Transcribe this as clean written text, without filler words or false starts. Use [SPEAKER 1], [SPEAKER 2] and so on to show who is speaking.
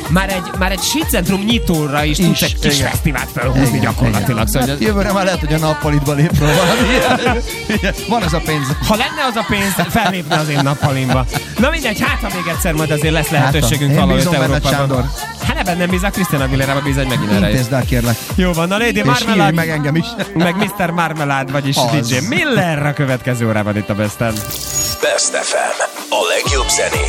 [SPEAKER 1] már egy sícentrum nyitóra is tudsz egy kis fesztivált felhúzni gyakorlatilag. Szóval
[SPEAKER 2] jövőre már lehet, hogy a nappalitba lép róla valami. Van az a pénz.
[SPEAKER 1] Ha lenne az a pénz, fellépne az én nappalimba. Na mindegy, hát ha még egyszer majd azért lesz lehetőségünk valahol Európában. Hát ebben nem bízak, Christina Aguilera-ba bíz, hogy megint erre
[SPEAKER 2] Intézd el, kérlek.
[SPEAKER 1] Jó van, a Lady
[SPEAKER 2] És
[SPEAKER 1] Marmalade.
[SPEAKER 2] meg engem is.
[SPEAKER 1] Meg Mr. Marmalade, vagyis DJ Miller a következő órában itt a Besten.
[SPEAKER 3] Best FM. A legjobb zené.